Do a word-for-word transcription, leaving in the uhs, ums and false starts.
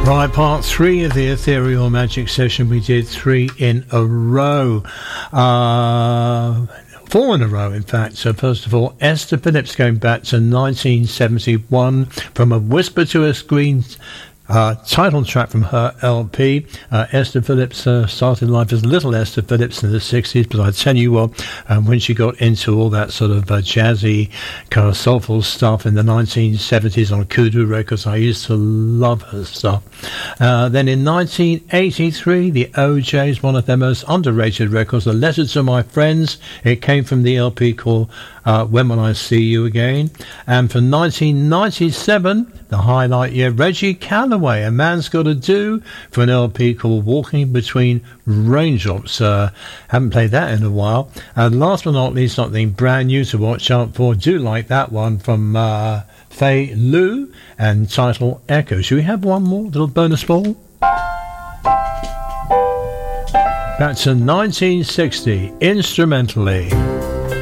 Right, part three of the Ethereal Magic session. We did three in a row. Uh, four in a row, in fact. So first of all, Esther Phillips, going back to nineteen seventy-one, From a Whisper to a Scream, Uh, title track from her L P. Uh, Esther Phillips uh, started life as little Esther Phillips in the sixties, but I tell you what, um, when she got into all that sort of uh, jazzy, kind of soulful stuff in the nineteen seventies on Kudu Records, I used to love her stuff. Uh, then in nineteen eighty-three, the O Js, one of their most underrated records, A Letter to My Friends. It came from the L P called uh, When Will I See You Again? And from nineteen ninety-seven, the highlight year, Reggie Calloway, A Man's Gotta Do, for an L P called Walking Between Raindrops. Uh, haven't played that in a while. And last but not least, something brand new to watch out for. Do like that one from uh, Fei Lu, and title Echo. Should we have one more little bonus ball? Back to nineteen sixty, instrumentally.